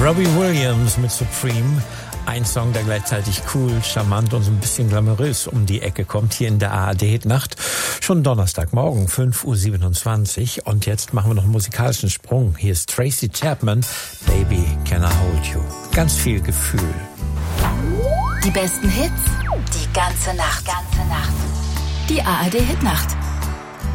Robbie Williams mit Supreme. Ein Song, der gleichzeitig cool, charmant und so ein bisschen glamourös um die Ecke kommt, hier in der ARD-Hitnacht. Schon Donnerstagmorgen, 5:27 Uhr. Und jetzt machen wir noch einen musikalischen Sprung. Hier ist Tracy Chapman, Baby Can I Hold You. Ganz viel Gefühl. Die besten Hits, die ganze Nacht. Die ARD-Hitnacht.